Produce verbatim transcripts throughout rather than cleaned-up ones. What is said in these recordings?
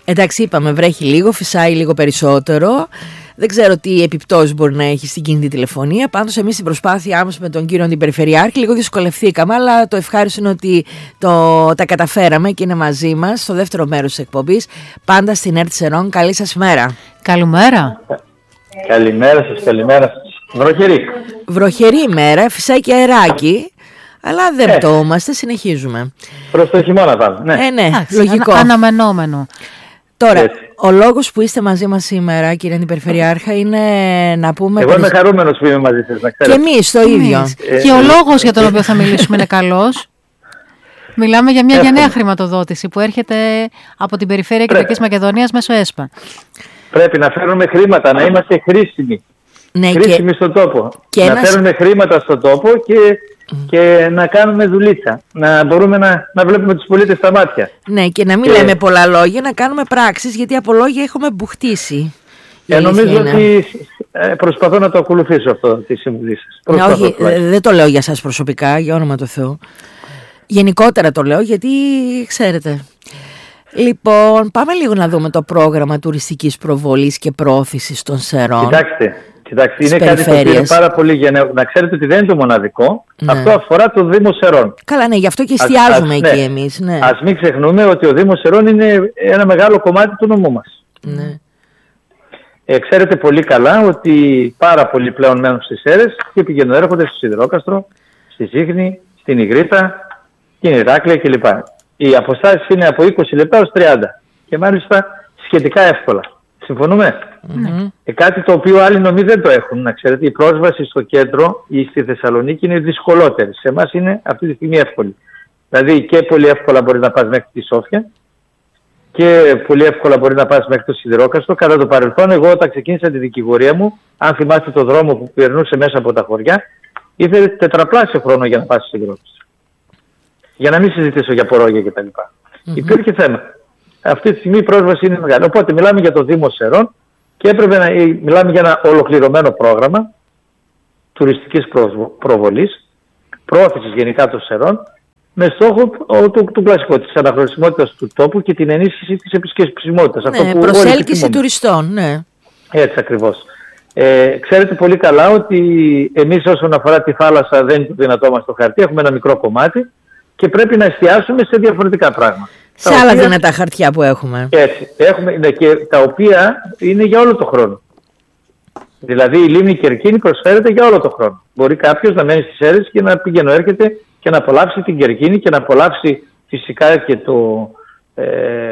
Εντάξει, είπαμε, βρέχει λίγο, φυσάει λίγο περισσότερο. Δεν ξέρω τι επιπτώσεις μπορεί να έχει στην κινητή τηλεφωνία. Πάντως, εμείς στην προσπάθειά μας με τον κύριο Αντιπεριφερειάρχη λίγο δυσκολευθήκαμε, αλλά το ευχάριστο είναι ότι το, τα καταφέραμε και είναι μαζί μας στο δεύτερο μέρος της εκπομπής. Πάντα στην ΕΡΤ Σερών. Καλή σας μέρα. Καλημέρα. Καλημέρα σας, καλημέρα σας. Βροχερή. Βροχερή ημέρα, φυσάει και αεράκι. Αλλά δεν ε. πτώμαστε, συνεχίζουμε. Προς το χειμώνα πάμε. Ναι, ε, ναι Άξι, λογικό. Ανα, αναμενόμενο. Τώρα, Έτσι. ο λόγος που είστε μαζί μας σήμερα, κύριε Αντιπεριφερειάρχα, είναι να πούμε... Εγώ είμαι χαρούμενος που είμαι μαζί σας, να ξέρετε. Και εμείς το ίδιο. Ε, και ο λόγος για τον οποίο θα μιλήσουμε είναι καλός. Μιλάμε για μια γενναία χρηματοδότηση που έρχεται από την Περιφέρεια Κεντρικής Μακεδονίας μέσω ΕΣΠΑ. Πρέπει να φέρνουμε χρήματα, να είμαστε χρήσιμοι. Ναι, χρήσιμοι και... στον τόπο. Και να ένας... φέρνουμε χρήματα στον τόπο και... Mm. και να κάνουμε δουλίτσα, να μπορούμε να, να βλέπουμε τους πολίτες στα μάτια. Ναι, και να μην και... λέμε πολλά λόγια, να κάνουμε πράξεις, γιατί από λόγια έχουμε μπουχτίσει. Ε, νομίζω ότι ε, προσπαθώ να το ακολουθήσω αυτό τη συμβουλή σας. Ναι, όχι, δεν το λέω για σας προσωπικά, για όνομα του Θεού. Γενικότερα το λέω, γιατί ξέρετε. Λοιπόν, πάμε λίγο να δούμε το πρόγραμμα τουριστικής προβολής και προώθησης των Σερών. Κοιτάξτε. Κοιτάξτε, είναι κάτι το οποίο είναι πάρα πολύ γενναίο. Να ξέρετε ότι δεν είναι το μοναδικό. Ναι. Αυτό αφορά το Δήμο Σερών. Καλά, ναι, γι' αυτό και εστιάζουμε ας, εκεί ναι. εμείς. Ναι. Ας μην ξεχνούμε ότι ο Δήμος Σερών είναι ένα μεγάλο κομμάτι του νομού μας. Ναι. Ε, ξέρετε πολύ καλά ότι πάρα πολλοί πλέον μένουν στις Σέρρες και πηγαίνουν έρχονται στο Σιδηρόκαστρο, στη Ζύχνη, στην Ιγρήτα, στην Ηράκλεια κλπ. Οι αποστάσεις είναι από είκοσι λεπτά ως τριάντα και μάλιστα σχετικά εύκολα. Συμφωνούμε? Mm-hmm. Ε, κάτι το οποίο άλλοι νομοί δεν το έχουν. Να ξέρετε, η πρόσβαση στο κέντρο ή στη Θεσσαλονίκη είναι δυσκολότερη. Σε εμάς είναι αυτή τη στιγμή εύκολη. Δηλαδή και πολύ εύκολα μπορεί να πας μέχρι τη Σόφια και πολύ εύκολα μπορεί να πας μέχρι το Σιδηρόκαστρο. Κατά το παρελθόν, εγώ όταν ξεκίνησα τη δικηγορία μου, αν θυμάστε το δρόμο που περνούσε μέσα από τα χωριά, ήθελε τετραπλάσιο χρόνο για να πας στο Σιδηρόκαστρο. Για να μην συζητήσω για πορόγια κτλ. Mm-hmm. Υπήρχε θέμα. Αυτή τη στιγμή η πρόσβαση είναι μεγάλη. Οπότε μιλάμε για το Δήμο Σερών και έπρεπε να μιλάμε για ένα ολοκληρωμένο πρόγραμμα τουριστικής προβολής, προώθησης γενικά των Σερών, με στόχο του, του κλασικού, της αναγνωρισιμότητας του τόπου και την ενίσχυση της επισκεψιμότητας. Ναι, αυτό προσέλκυση τουριστών, ναι. Έτσι ακριβώς. Ε, ξέρετε πολύ καλά ότι εμείς όσον αφορά τη θάλασσα δεν είναι το δυνατό μας το χαρτί, έχουμε ένα μικρό κομμάτι και πρέπει να εστιάσουμε σε διαφορετικά πράγματα. Σε τα άλλα οποία... δυνατά χαρτιά που έχουμε. Έτσι, έχουμε ναι, και τα οποία είναι για όλο το χρόνο. Δηλαδή η λίμνη Κερκίνη προσφέρεται για όλο το χρόνο. Μπορεί κάποιος να μένει στις Σέρρες και να πηγαίνει έρχεται και να απολαύσει την Κερκίνη και να απολαύσει φυσικά και το ε,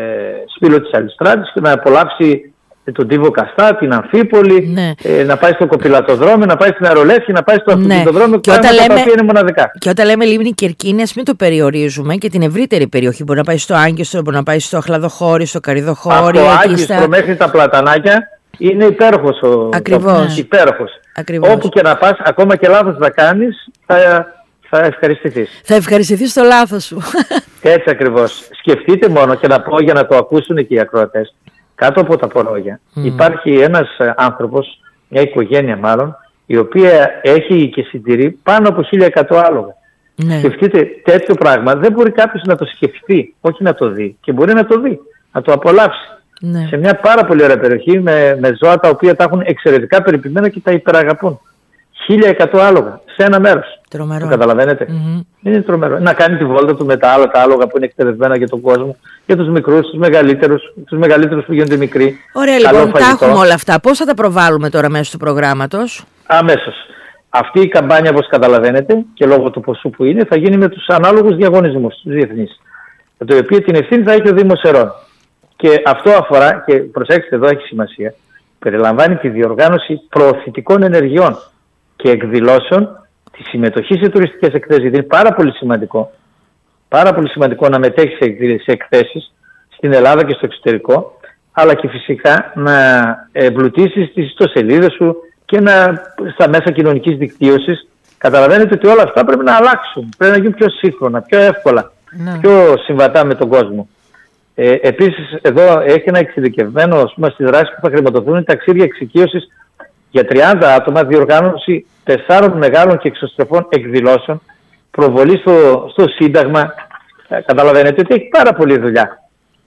σπήλο της Αλιστράτης και να απολαύσει τον Τύβο Καστά, την Αμφίπολη, ναι. ε, να πάει στο Κοπηλατοδρόμιο, να πάει στην Αερολέσχη, να πάει στο αυτοκινητοδρόμιο, και όταν λέμε, τα οποία είναι μοναδικά. Και όταν λέμε λίμνη Κερκίνη, ας μην το περιορίζουμε και την ευρύτερη περιοχή. Μπορεί να πάει στο Άγκιστρο, μπορεί να πάει στο Αχλαδοχώρι, στο Καριδοχώρι. Από Άγκιστρο στα... μέχρι τα Πλατανάκια είναι υπέροχος ο Ακριβώς. υπέροχος. Ακριβώς. Όπου και να πας, ακόμα και λάθος να κάνεις, θα, θα ευχαριστηθείς. Θα ευχαριστηθείς το λάθος σου. Έτσι ακριβώς. Σκεφτείτε μόνο και να πω για να το ακούσουν και οι ακροατές. Κάτω από τα πορόγια mm. υπάρχει ένας άνθρωπος, μια οικογένεια μάλλον, η οποία έχει και συντηρεί πάνω από χίλια εκατό άλογα. Ναι. Σκεφτείτε, τέτοιο πράγμα δεν μπορεί κάποιος να το σκεφτεί, όχι να το δει. Και μπορεί να το δει, να το απολαύσει. Ναι. Σε μια πάρα πολύ ωραία περιοχή με, με ζώα τα οποία τα έχουν εξαιρετικά περιποιημένα και τα υπεραγαπούν. χίλια εκατό άλογα σε ένα μέρος. Τρομερό. Το καταλαβαίνετε. Mm-hmm. Είναι τρομερό. Να κάνει τη βόλτα του με τα άλλα τα άλογα που είναι εκπαιδευμένα για τον κόσμο, για τους μικρούς, τους μεγαλύτερους, τους μεγαλύτερους που γίνονται μικροί. Ωραία, λοιπόν, τα έχουμε όλα αυτά. Πώς θα τα προβάλλουμε τώρα μέσω του προγράμματος? Αμέσως. Αυτή η καμπάνια, όπως καταλαβαίνετε, και λόγω του ποσού που είναι, θα γίνει με τους ανάλογους διαγωνισμούς, τους διεθνείς. Το οποίο την ευθύνη θα έχει ο Δήμος Σερών. Και αυτό αφορά, και προσέξτε εδώ έχει σημασία, περιλαμβάνει τη διοργάνωση προωθητικών ενεργειών και εκδηλώσεων, τη συμμετοχή σε τουριστικές εκθέσεις. Είναι πάρα πολύ σημαντικό, πάρα πολύ σημαντικό να μετέχει σε εκθέσεις στην Ελλάδα και στο εξωτερικό, αλλά και φυσικά να εμπλουτίσεις τις ιστοσελίδες σου και να, στα μέσα κοινωνικής δικτύωσης. Καταλαβαίνετε ότι όλα αυτά πρέπει να αλλάξουν, πρέπει να γίνουν πιο σύγχρονα, πιο εύκολα, ναι. πιο συμβατά με τον κόσμο. Ε, επίσης εδώ έχει ένα εξειδικευμένο, ας πούμε, στις δράσεις που θα χρηματοδοτούν ταξίδια εξοικείωσης για τριάντα άτομα, διοργάνωση τεσσάρων μεγάλων και εξωστρεφών εκδηλώσεων, προβολή στο, στο Σύνταγμα. Ε, καταλαβαίνετε ότι έχει πάρα πολλή δουλειά.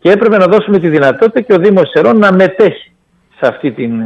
και έπρεπε να δώσουμε τη δυνατότητα και ο Δήμος Σερών να μετέχει σε αυτή την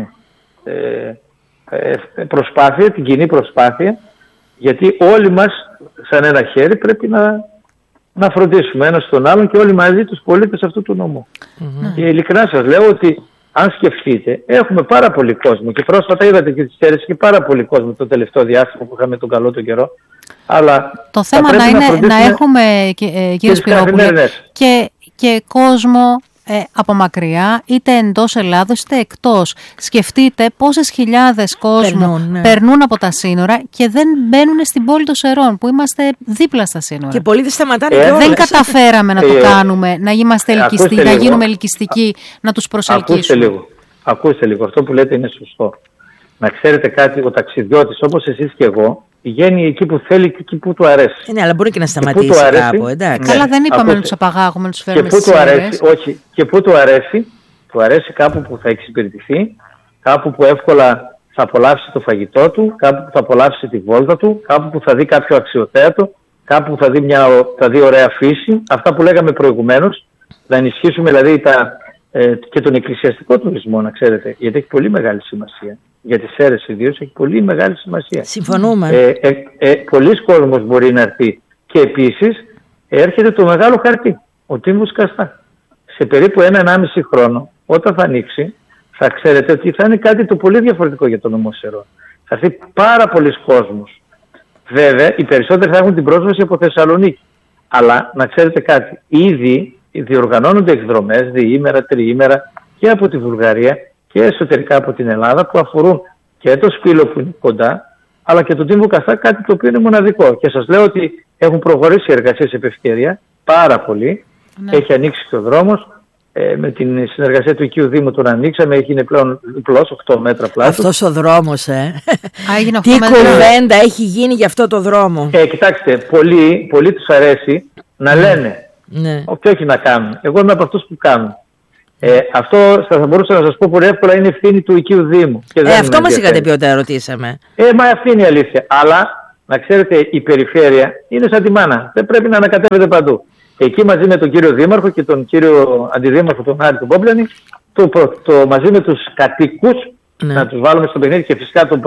ε, ε, προσπάθεια, την κοινή προσπάθεια, γιατί όλοι μας σαν ένα χέρι πρέπει να, να φροντίσουμε ένας τον άλλον και όλοι μαζί τους πολίτες αυτού του νόμου. Mm-hmm. Και ειλικρινά σας λέω ότι αν σκεφτείτε, έχουμε πάρα πολύ κόσμο και πρόσφατα είδατε και τις Σέρρες και πάρα πολύ κόσμο το τελευταίο διάστημα που είχαμε τον καλό τον καιρό. Αλλά το θέμα να είναι να, να έχουμε, κύριε Σπυρόπουλε, και, και κόσμο ε, από μακριά, είτε εντός Ελλάδος είτε εκτός. Σκεφτείτε πόσες χιλιάδες κόσμου περνούν, ναι. περνούν από τα σύνορα και δεν μπαίνουν στην πόλη των Σερών, που είμαστε δίπλα στα σύνορα. Και πολλοί δεν σταματάνε ε, και όλες. Δεν καταφέραμε να το ε, κάνουμε, να, είμαστε ε, ελκυστικοί, να λίγο. γίνουμε ελκυστικοί, να τους προσελκύσουμε. Ακούστε λίγο. Ακούστε λίγο. Αυτό που λέτε είναι σωστό. Να ξέρετε κάτι, ο ταξιδιώτης όπως εσείς και εγώ πηγαίνει εκεί που θέλει και εκεί που του αρέσει. Ε, ναι, αλλά μπορεί και να σταματήσει και κάπου, εντάξει. Ναι, καλά, δεν είπαμε ακούστε. να τους απαγάγουμε, να τους φέρουμε στις Σέρρες. Όχι, και που του αρέσει, του αρέσει κάπου που θα εξυπηρετηθεί, κάπου που εύκολα θα απολαύσει το φαγητό του, κάπου που θα απολαύσει τη βόλτα του, κάπου που θα δει κάποιο αξιοθέατο, κάπου που θα δει, μια, θα δει ωραία φύση. Αυτά που λέγαμε προηγουμένως, να ενισχύσουμε δηλαδή τα, ε, και τον εκκλησιαστικό τουρισμό, να ξέρετε, γιατί έχει πολύ μεγάλη σημασία. Για τις Σέρρες ιδίως έχει πολύ μεγάλη σημασία. Συμφωνούμε. Ε, ε, ε, πολλοί κόσμος μπορεί να έρθει και επίσης έρχεται το μεγάλο χαρτί, ο τύμβος Καστά. Σε περίπου ένα ενάμιση χρόνο, όταν θα ανοίξει, θα ξέρετε ότι θα είναι κάτι το πολύ διαφορετικό για τον νομό Σερών. Θα έρθει πάρα πολλοί κόσμος. Βέβαια, οι περισσότεροι θα έχουν την πρόσβαση από Θεσσαλονίκη. Αλλά να ξέρετε κάτι, ήδη διοργανώνονται εκδρομές διήμερα, τριήμερα και από τη Βουλγαρία και εσωτερικά από την Ελλάδα που αφορούν και το Σπήλο που είναι κοντά, αλλά και τον Τύμβο Καστά, κάτι το οποίο είναι μοναδικό. Και σας λέω ότι έχουν προχωρήσει οι εργασίες επ' ευκαιρία πάρα πολύ. Ναι. Έχει ανοίξει και ο δρόμος. Ε, με την συνεργασία του οικείου Δήμου τον ανοίξαμε, έχει πλέον διπλός, οκτώ μέτρα πλάτος. Αυτός ο δρόμος, ε. Α, τι κουβέντα έχει γίνει για αυτό το δρόμο. Ε, κοιτάξτε, πολλοί, πολλοί τους αρέσει να λένε, ναι. και όχι να κάνουν. Εγώ είμαι από αυτούς που κάνουν. Ε, αυτό θα μπορούσα να σας πω πολύ εύκολα είναι ευθύνη του οικείου Δήμου. Και ε, αυτό μας είχατε πει όταν ρωτήσαμε. Ε, μα αυτή είναι η αλήθεια. Αλλά να ξέρετε, η περιφέρεια είναι σαν τη μάνα. Δεν πρέπει να ανακατεύεται παντού. Εκεί μαζί με τον κύριο Δήμαρχο και τον κύριο Αντιδήμαρχο, τον Άρη τον Πόμπλανη, το, το, το, μαζί με τους κατοίκους, ναι. να τους βάλουμε στο παιχνίδι και φυσικά τον